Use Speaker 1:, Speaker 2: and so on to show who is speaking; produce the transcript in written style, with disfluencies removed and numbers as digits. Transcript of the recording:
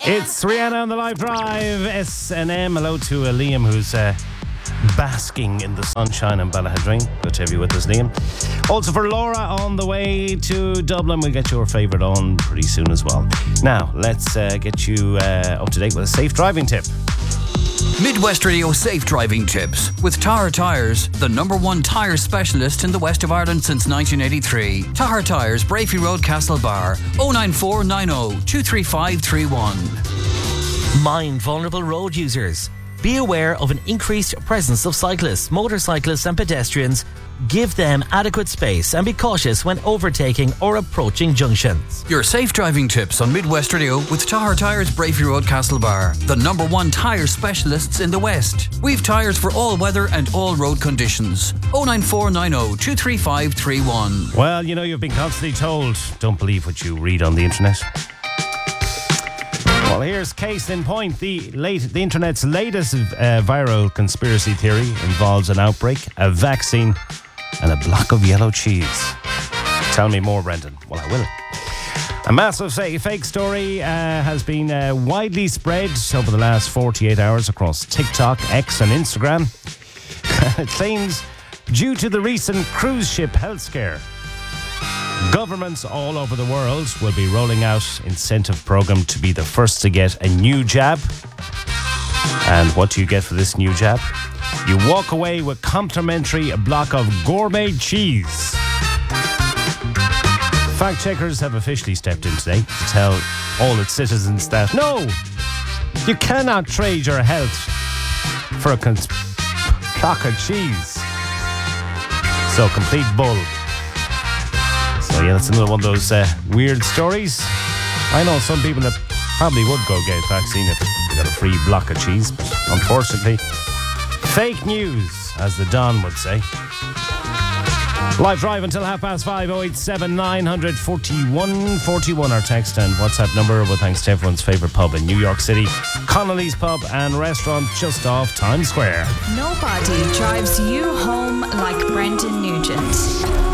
Speaker 1: It's Rihanna on the live drive. S&M. Hello to Liam, who's basking in the sunshine in Ballahadreen. Good to have you with us, Liam. Also for Laura on the way to Dublin. We'll get your favourite on pretty soon as well. Now, let's get you up to date with a safe driving tip.
Speaker 2: Midwest Radio Safe Driving Tips with Tahar Tyres, the #1 tyre specialist in the west of Ireland since 1983. Tahar Tyres, Brafey Road, Castlebar, 09490 23531.
Speaker 3: Mind vulnerable road users. Be aware of an increased presence of cyclists, motorcyclists and pedestrians. Give them adequate space and be cautious when overtaking or approaching junctions.
Speaker 2: Your safe driving tips on Midwest Radio with Tahar Tyres, Brafey Road, Castlebar, the #1 tyre specialists in the West. We've tyres for all weather and all road conditions. 09490 23531.
Speaker 1: Well, you know, you've been constantly told, don't believe what you read on the internet. Well, here's case in point. The internet's latest viral conspiracy theory involves an outbreak, a vaccine, and a block of yellow cheese. Tell me more, Brendan. Well, I will. A massive fake story has been widely spread over the last 48 hours across TikTok, X, and Instagram. It claims due to the recent cruise ship health scare, governments all over the world will be rolling out incentive program to be the first to get a new jab. And what do you get for this new jab? You walk away with complimentary block of gourmet cheese. Fact checkers have officially stepped in today to tell all its citizens that no, you cannot trade your health for a block of cheese. So complete bull. So yeah, that's another one of those weird stories. I know some people that probably would go get a vaccine if they got a free block of cheese, but unfortunately, fake news, as the Don would say. Live drive until 5:30, 087 900 4141, our text and WhatsApp number. Well, thanks to everyone's favourite pub in New York City, Connolly's Pub and Restaurant just off Times Square.
Speaker 4: Nobody drives you home like Brendan Nugent.